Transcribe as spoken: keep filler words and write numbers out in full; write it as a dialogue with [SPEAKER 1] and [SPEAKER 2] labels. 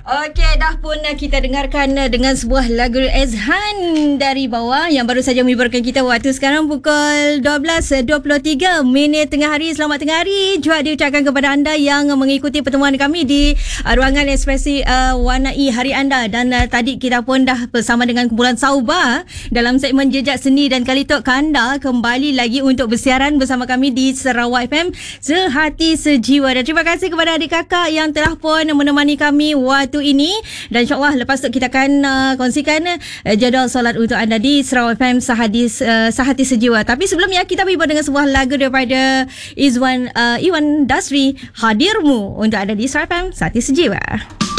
[SPEAKER 1] Okey, dah pun kita dengarkan dengan sebuah lagu Ezhan dari bawah yang baru saja mengibarkan kita waktu sekarang pukul dua belas dua puluh tiga minit tengah hari. Selamat tengah hari juga diucapkan kepada anda yang mengikuti pertemuan kami di uh, ruangan ekspresi uh, Warnai Hari Anda. Dan uh, tadi kita pun dah bersama dengan kumpulan Sauba dalam segmen Jejak Seni, dan kali itu Kanda kembali lagi untuk bersiaran bersama kami di Sarawak F M Sehati Sejiwa. Dan terima kasih kepada adik kakak yang telah pun menemani kami waktu ini, dan insyaAllah lepas tu kita akan uh, kongsikan uh, jadual solat untuk anda di Sarawak F M Sahadis, uh, Sehati Sejiwa. Tapi sebelumnya kita berhubung dengan sebuah lagu daripada Izwan uh, Iwan Dasri, Hadirmu, untuk anda di Sarawak F M Sehati Sejiwa.